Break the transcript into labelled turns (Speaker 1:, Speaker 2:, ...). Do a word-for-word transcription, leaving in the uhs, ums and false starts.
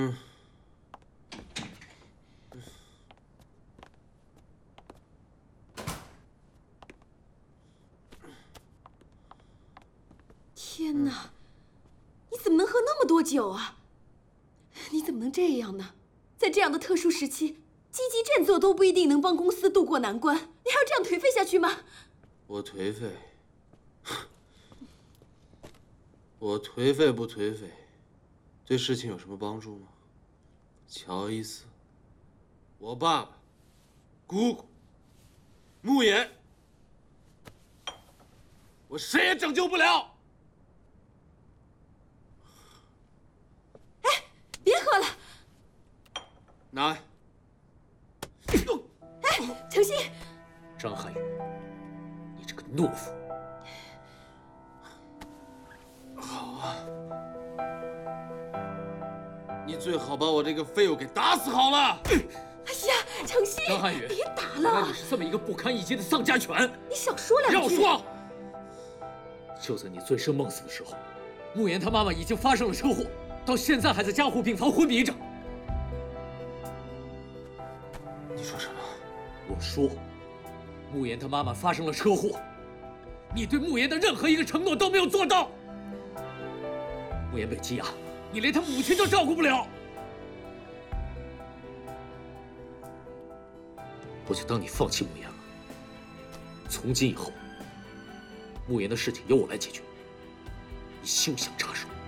Speaker 1: 嗯。
Speaker 2: 天哪，你怎么能喝那么多酒啊？你怎么能这样呢？在这样的特殊时期，积极振作都不一定能帮公司渡过难关，你还要这样颓废下去吗？
Speaker 1: 我颓废？我颓废不颓废，对事情有什么帮助吗？乔伊斯，我爸爸、姑姑、慕言，我谁也拯救不了。
Speaker 2: 哎，别喝了。
Speaker 1: 拿来。
Speaker 2: 哎，程曦。
Speaker 3: 张涵予，你这个懦夫！
Speaker 1: 好啊，你最好把我这个废物给打死好了。
Speaker 2: 哎呀，程曦，
Speaker 3: 张涵予，
Speaker 2: 别打了！
Speaker 3: 原来你是这么一个不堪一击的丧家犬！
Speaker 2: 你少说两句。
Speaker 3: 让我说。就在你醉生梦死的时候，慕言他妈妈已经发生了车祸，到现在还在加护病房昏迷着。
Speaker 1: 你说什么？
Speaker 3: 我说，慕言他妈妈发生了车祸，你对慕言的任何一个承诺都没有做到。慕言被羁押，你连他母亲都照顾不了。我就当你放弃慕言了。从今以后，慕言的事情由我来解决，你休想插手。